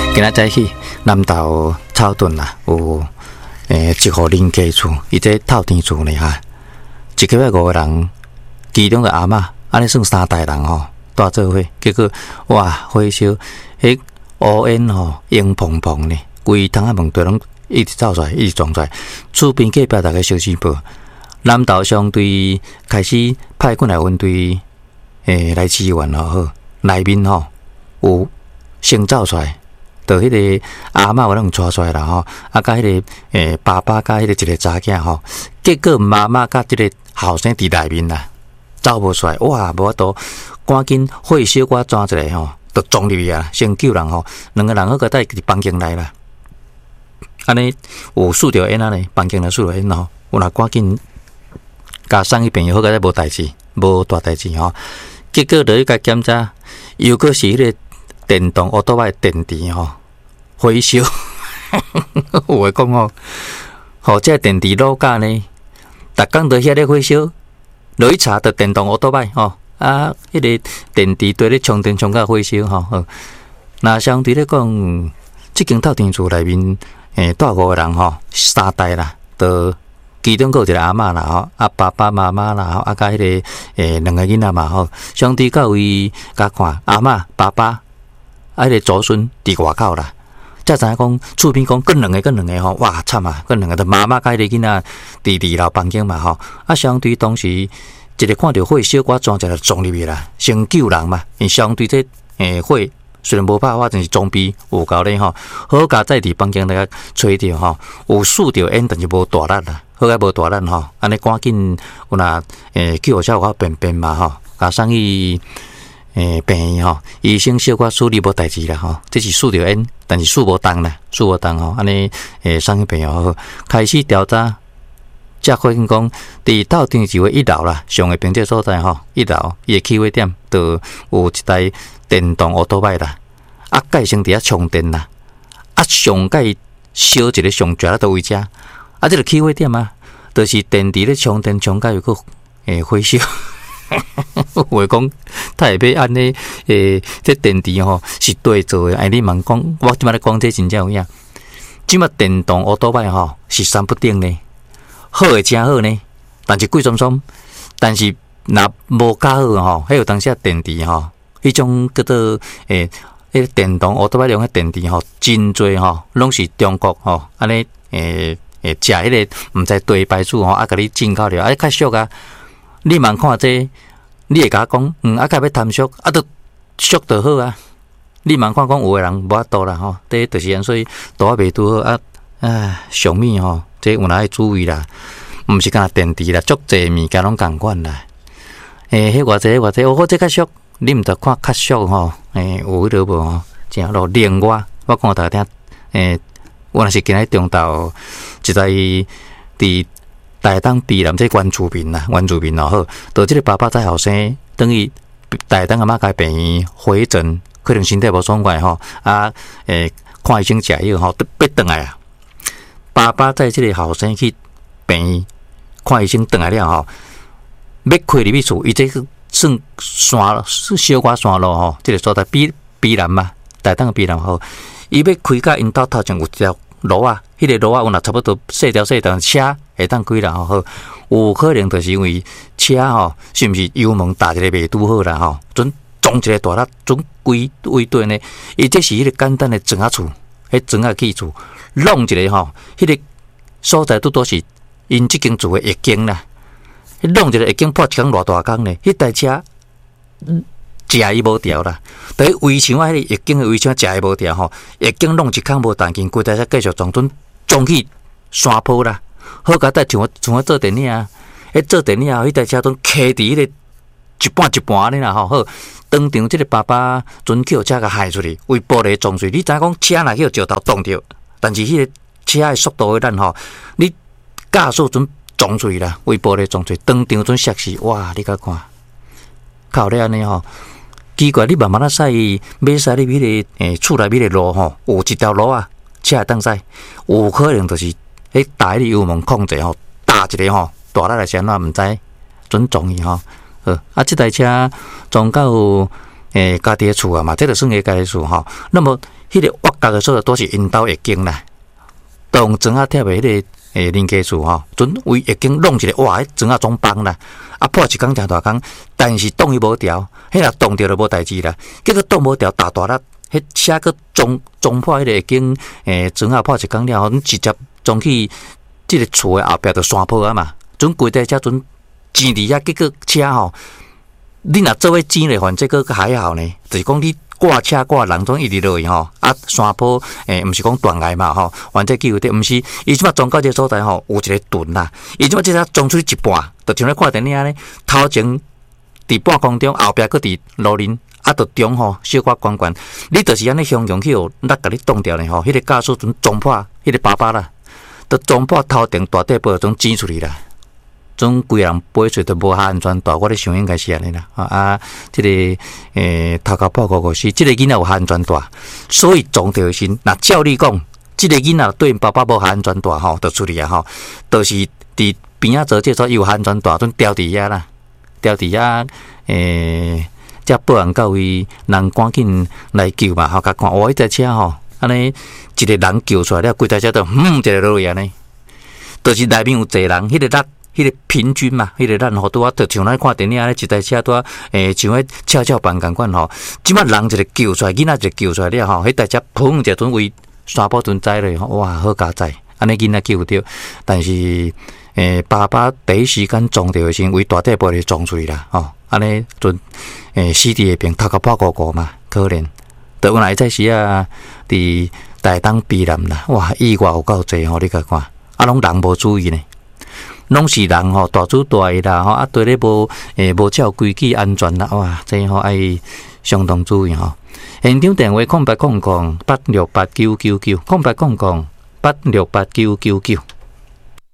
今仔早起，南投草屯啦，有一户邻家厝，伊这透天厝呢哈，一个月5个人，其中个阿嬷，安尼算3代人吼，住做伙，结果哇，火烧，迄乌烟吼，烟蓬蓬呢，规窗仔门地拢一直走出来，一直撞出来，厝边隔壁大家小心报，南投相对开始派过来分队，来支援吼，内面吼有先走出来。就迄个阿嬷有人带出来啦吼，啊，甲迄个爸爸甲迄个一个查囝吼，结果妈妈甲即个后生伫内面啦，走无出来，哇，无法度，赶紧火小可抓一个吼，就撞入去啊，先救人吼，两个人好个带伫房间内啦，安尼有输着烟啊呢，房间内输着烟吼，有若赶紧甲送去病院，好个才无代志，无大代志吼，结果就去甲检查，又个是迄个电动奥多麦电池吼。火烧，有诶讲吼，这电池落架呢，逐工都遐咧火烧，落去查着电动奥多麦吼，啊，迄个电池对咧充电充到火烧吼。那相对咧讲，即间透天厝内面，住5个人吼，3代啦，都其中有一个阿嬷啦吼，啊爸爸妈妈啦吼，啊甲迄个2个囡仔嘛吼，相对到位甲看阿嬷爸爸，啊迄个祖孙伫外口啦。才知影讲，厝边讲，更两个吼，哇惨啊！更两个，妈妈甲迄个囡仔伫2楼房间嘛吼，啊相对当时一个看到火小可撞一下撞入去啦，先救人嘛。因相对这火虽然无拍发，但是装备有够咧吼，好加在伫房间内吹着吼，有输着烟，但是无大力啦，好加无大力吼，安尼赶紧有若救护车有法便嘛吼，加送去。病院吼，医生小可处理无代志啦吼，这是输着烟，但是输无重啦，输无重吼，安尼送去病院好，开始调查，才发现讲，伫透天厝的1楼啦，上个病这所在吼，1楼伊的起火点，就有一台电动奥多麦啦，啊，改成伫遐充电啦，啊，上盖烧一个上绝到位置，啊，这个起火点啊，就是电池咧充电充到有个火烧。话讲，他会要安尼这电池吼是对做的。哎，你问讲，我即摆咧讲这真正有影。即摆电动奥多麦吼是3不顶呢，好诶真好呢，但是贵但是若无较好吼，迄有当时电池吼，迄种叫做迄电动奥多麦用诶电池吼，真侪吼，拢是中国吼，安尼食迄个毋知对牌子吼，啊，甲你进口了，啊，较俗啊。你茫看这，你会甲我讲，啊，甲要贪俗，啊，都俗就好啊。你茫看讲有诶人无法度啦吼，这就是安所以拄啊袂拄好啊，上面吼，这有哪爱注意啦，毋是干电池啦，足济物件拢共款啦。迄偌济，我这较俗，你毋着看较俗吼，有迄落无吼，正咯。另外，我讲大家听，我若是今日中昼一在伫。台东避南这原住民啦，原住民咯好，就这个爸爸在后生，等于台东阿妈甲病院回诊，可能身体无爽快吼，啊，看医生食药吼，别转来啊。爸爸在这个后生去病院看医生转来了吼，要开入去厝，伊这个算山小可山路吼，这个所在避南嘛，台东避南吼，伊要开甲因兜头前有一条路啊，迄个路啊，有若差不多细条车。会当开啦吼，有可能就是因为车吼，是毋是油门打一个袂拄好啦吼，准撞一个大力，准规位对呢？伊这是迄个简单的砖仔厝，迄砖仔起厝，弄一个吼，迄个所在拄是因即间厝的翼经啦，弄一个翼经破一工偌大工呢？迄台车食伊无掉啦，等于围墙啊，迄个翼经的围墙食伊无掉吼，翼经弄一空无弹紧，规台车继续撞去山坡啦。好甲带像我做电影啊，做电影后，迄台车都卡伫迄个一半安尼啦吼。好，当场即个爸爸准叫车甲害出去，为玻璃撞碎。你知影讲车若去石头撞着，但是迄个车的速度咱吼，你加速准撞碎啦，为玻璃撞碎，当场准摔死。哇！你甲看，靠咧安尼吼，奇怪，你慢慢驶，要驶你迄个厝内面的路吼，有一条路啊，车会当驶，有可能就是。打迄个油门控制吼，打一个吼，大力来先怎毋知，准撞伊吼。啊，这台车撞到家己的厝啊嘛，这个算个家己厝吼。那么迄个挖角的所在都是因兜会经啦，都用砖贴的迄个林家厝吼，准为会经弄一个哇，迄砖总放啦，啊破一工诚大工，但是挡伊无条，迄若挡着就无代志啦，结果挡无条大力，迄车个撞破迄个会经砖破一工了后，直接撞去即个厝的后壁就山坡啊嘛，准规台车准钱伫遐，结果车吼，你若做伙钱咧，反正个还好呢，就是讲你。挂车挂人总一直落去吼，啊山坡毋是讲断崖嘛吼，反正叫的毋是，伊即摆撞到这个所在吼，有一个盾啦，伊即摆即只撞出去一半，就像咧看电影咧，头前伫半空中，后壁佫伫路面，啊，就中吼小可悬悬，你就是安尼向去哦，力甲你挡掉咧吼，迄个驾驶阵撞破，迄个爸爸啦，就撞破头顶大底部种挤出去啦。总规人飞出都无遐安全带，我咧想应该是安尼啦。啊，即个头壳破554，即个囡仔有安全带，所以撞到时，若照你讲，即个囡仔对因爸爸无安全带吼，就出去啊吼，就是伫边仔做这所有安全带，准吊伫遐啦，吊伫遐才报案到位，人赶紧来救嘛，吼，甲看哇，迄台车吼，安尼一个人救出来了，规台车都一个落去安尼，就是内面有侪人，迄个力。迄个平均嘛，迄个咱吼拄啊，就像咱看电影咧，一台车拄啊，像迄蹺蹺板共款吼，即摆人一个救出来，囡仔一个救出来了吼，迄台车砰一阵为山坡阵栽落，哇，好佳哉，安尼囡仔救着，但是爸爸第一时间撞着时，为大底玻璃撞出去啦，吼，安尼阵死伫下边，头壳破鼓嘛，可怜。就原来在时啊，伫大东避难啦，哇，意外有够济吼，你甲看，啊，拢人无注意呢。拢是人吼，大主大意啦吼，啊对咧无照规矩安全啦，哇，这吼爱相当注意吼。现场电话0800868999，0800868999。